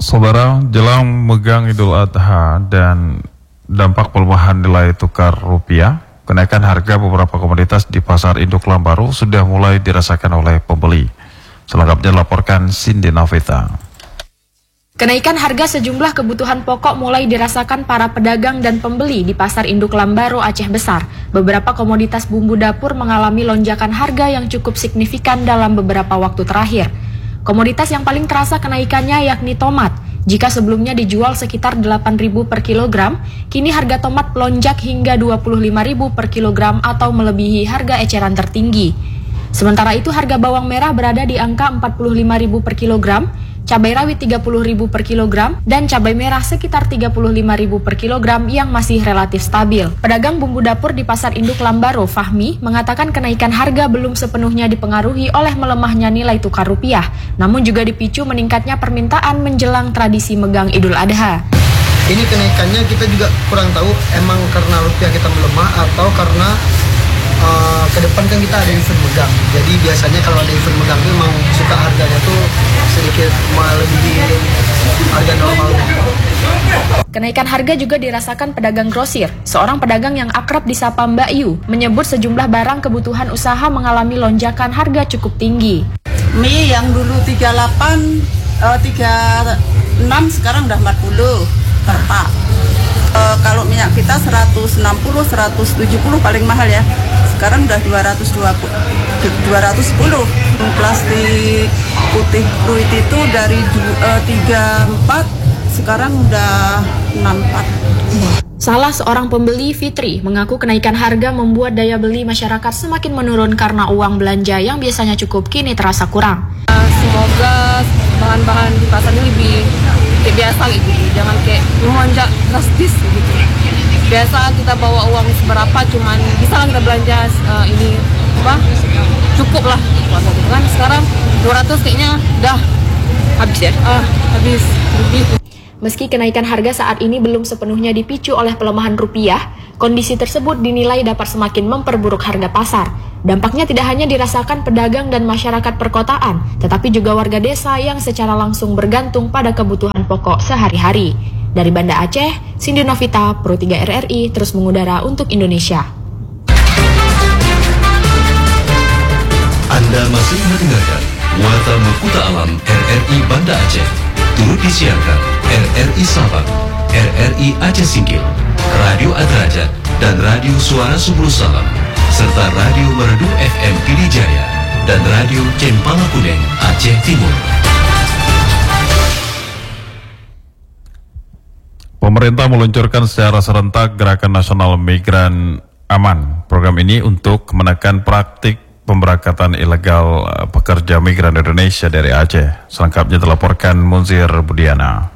Saudara, jelang megang Idul Adha dan dampak pelemahan nilai tukar rupiah, kenaikan harga beberapa komoditas di pasar induk Lambaru sudah mulai dirasakan oleh pembeli. Selengkapnya dilaporkan Cindy Novita. Kenaikan harga sejumlah kebutuhan pokok mulai dirasakan para pedagang dan pembeli di pasar induk Lambaru, Aceh Besar. Beberapa komoditas bumbu dapur mengalami lonjakan harga yang cukup signifikan dalam beberapa waktu terakhir. Komoditas yang paling terasa kenaikannya yakni tomat. Jika sebelumnya dijual sekitar 8.000 per kilogram, kini harga tomat melonjak hingga 25.000 per kilogram atau melebihi harga eceran tertinggi. Sementara itu harga bawang merah berada di angka 45.000 per kilogram, cabai rawit 30.000 per kilogram, dan cabai merah sekitar 35.000 per kilogram yang masih relatif stabil. Pedagang bumbu dapur di pasar induk Lambaru, Fahmi, mengatakan kenaikan harga belum sepenuhnya dipengaruhi oleh melemahnya nilai tukar rupiah, namun juga dipicu meningkatnya permintaan menjelang tradisi megang Idul Adha. Ini kenaikannya kita juga kurang tahu emang karena rupiah kita melemah atau karena ke depan kan kita ada event megang. Jadi biasanya kalau ada event megang itu memang suka harganya tuh sedikit melebihi harga normal. Kenaikan harga juga dirasakan pedagang grosir. Seorang pedagang yang akrab disapa Mbak Yu menyebut sejumlah barang kebutuhan usaha mengalami lonjakan harga cukup tinggi. Mie yang dulu 36 sekarang udah 40 per pak. Kalau minyak kita 160, 170 paling mahal ya. Sekarang udah 210. Plastik putih fruit itu dari 34 sekarang udah 64. Salah seorang pembeli, Fitri, mengaku kenaikan harga membuat daya beli masyarakat semakin menurun karena uang belanja yang biasanya cukup kini terasa kurang. Semoga bahan-bahan di pasar ini lebih kayak biasa gitu, jangan kayak melonjak drastis gitu. Biasa kita bawa uang seberapa, cuman bisa lah kita belanja ini cukup lah kan. Sekarang 200 kayaknya udah habis ya, habis lebih. Meski kenaikan harga saat ini belum sepenuhnya dipicu oleh pelemahan rupiah, kondisi tersebut dinilai dapat semakin memperburuk harga pasar. Dampaknya tidak hanya dirasakan pedagang dan masyarakat perkotaan, tetapi juga warga desa yang secara langsung bergantung pada kebutuhan pokok sehari-hari. Dari Banda Aceh, Cindy Novita, Pro 3 RRI, terus mengudara untuk Indonesia. Anda masih mendengarkan Warta Makuta Alam RRI Banda Aceh. Turut disiarkan RRI Sabang, RRI Aceh Singkil, Radio Adrajat, dan Radio Suara Subul Salam, serta Radio Merdu FM Pidijaya, dan Radio Cempala Kuning Aceh Timur. Pemerintah meluncurkan secara serentak Gerakan Nasional Migran Aman. Program ini untuk menekan praktik pemberangkatan ilegal pekerja migran Indonesia dari Aceh. Selengkapnya dilaporkan Munzir Budiana.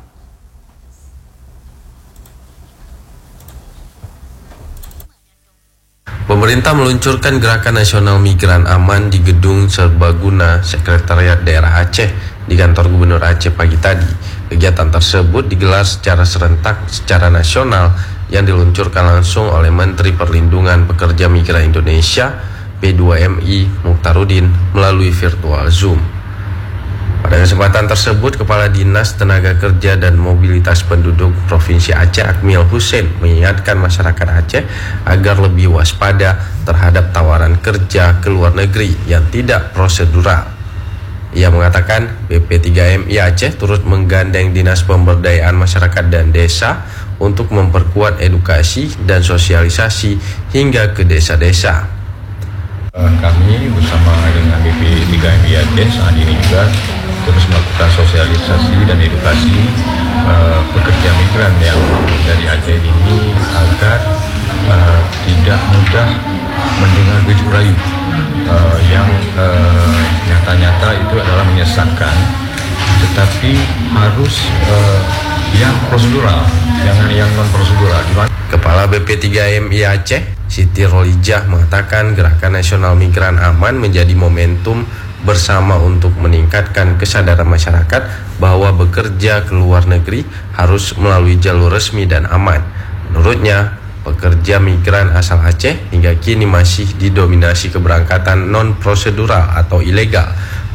Pemerintah meluncurkan Gerakan Nasional Migran Aman di Gedung Serbaguna Sekretariat Daerah Aceh di kantor Gubernur Aceh pagi tadi. Kegiatan tersebut digelar secara serentak secara nasional yang diluncurkan langsung oleh Menteri Perlindungan Pekerja Migran Indonesia P2MI Mukhtarudin melalui virtual Zoom. Pada kesempatan tersebut, Kepala Dinas Tenaga Kerja dan Mobilitas Penduduk Provinsi Aceh Akmil Hussein mengingatkan masyarakat Aceh agar lebih waspada terhadap tawaran kerja ke luar negeri yang tidak prosedural. Ia mengatakan BP3MI Aceh turut menggandeng Dinas Pemberdayaan Masyarakat dan Desa untuk memperkuat edukasi dan sosialisasi hingga ke desa-desa. Kami bersama dengan BP3MI Aceh saat ini juga terus melakukan sosialisasi dan edukasi pekerja migran yang dari Aceh ini agar tidak mudah mendengar bujuk rayu yang nyata-nyata itu adalah menyesatkan, tetapi harus yang prosedural, jangan yang non prosedural. Kepala BP3MI Aceh Siti Rolijah mengatakan Gerakan Nasional Migran Aman menjadi momentum bersama untuk meningkatkan kesadaran masyarakat bahwa bekerja ke luar negeri harus melalui jalur resmi dan aman. Menurutnya, pekerja migran asal Aceh hingga kini masih didominasi keberangkatan non-prosedural atau ilegal.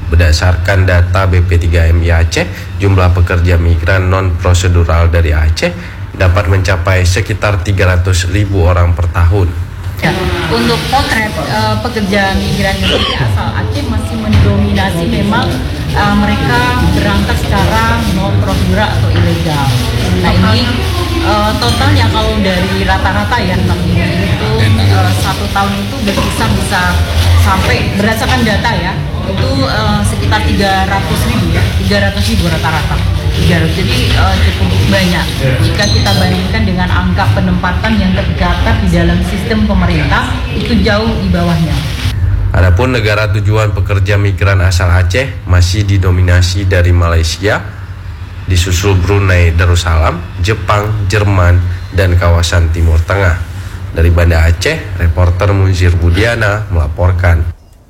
Berdasarkan data BP3MI Aceh, jumlah pekerja migran non-prosedural dari Aceh dapat mencapai sekitar 300.000 orang per tahun. Ya, untuk potret pekerja migran Indonesia asal Aceh masih mendominasi memang mereka berangkat secara non prosedural atau ilegal. Nah ini totalnya kalau dari rata-rata ya 6.000 itu 1 tahun itu berkisar bisa sampai berdasarkan data ya itu sekitar 300.000 rata-rata. Jadi cukup banyak jika kita bandingkan dengan angka penempatan yang tercatat di dalam sistem pemerintah itu jauh di bawahnya. Adapun negara tujuan pekerja migran asal Aceh masih didominasi dari Malaysia, disusul Brunei Darussalam, Jepang, Jerman, dan kawasan Timur Tengah. Dari Banda Aceh, reporter Munzir Budiana melaporkan.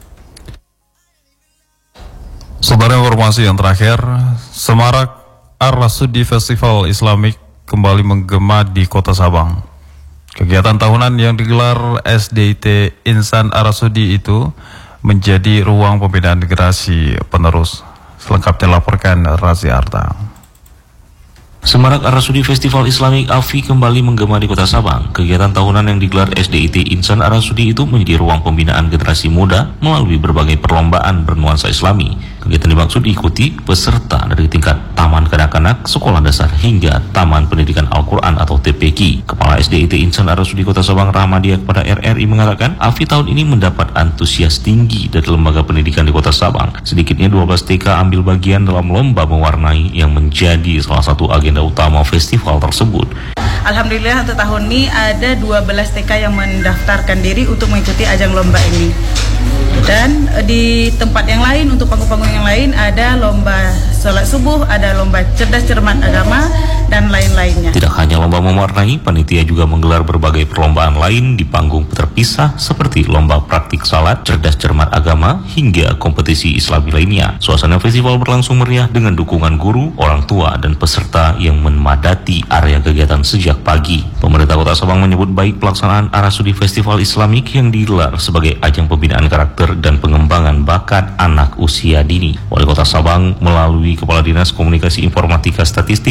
Saudara, informasi yang terakhir, Semarak Ar-Rasudi Festival Islamik kembali menggema di Kota Sabang. Kegiatan tahunan yang digelar SDIT Insan Ar-Rasudi itu menjadi ruang pembinaan generasi penerus. Selengkapnya laporkan Razi Arta. Semarak Ar-Rasudi Festival Islamik AFI kembali menggema di Kota Sabang. Kegiatan tahunan yang digelar SDIT Insan Ar-Rasudi itu menjadi ruang pembinaan generasi muda melalui berbagai perlombaan bernuansa Islami. Kegiatan dimaksud diikuti peserta dari tingkat Taman Kanak-kanak, Sekolah Dasar hingga Taman Pendidikan Al-Quran atau TPQ. Kepala SDIT Insan Ar-Rasudi Kota Sabang Rahmadiah kepada RRI mengatakan AFI tahun ini mendapat antusias tinggi dari lembaga pendidikan di Kota Sabang. Sedikitnya 12 TK ambil bagian dalam lomba mewarnai yang menjadi salah satu agenda utama festival tersebut. Alhamdulillah untuk tahun ini ada 12 TK yang mendaftarkan diri untuk mengikuti ajang lomba ini. Dan di tempat yang lain, untuk panggung-panggung yang lain, ada lomba sholat subuh, ada lomba cerdas cermat agama, dan lain-lainnya. Tidak hanya lomba mewarnai, panitia juga menggelar berbagai perlombaan lain di panggung terpisah seperti lomba praktik salat, cerdas cermat agama, hingga kompetisi Islami lainnya. Suasana festival berlangsung meriah dengan dukungan guru, orang tua, dan peserta yang memadati area kegiatan sejak pagi. Pemerintah Kota Sabang menyebut baik pelaksanaan Ar-Rasudi Festival Islamik yang digelar sebagai ajang pembinaan karakter dan pengembangan bakat anak usia dini. Wali Kota Sabang melalui Kepala Dinas Komunikasi Informatika Statistik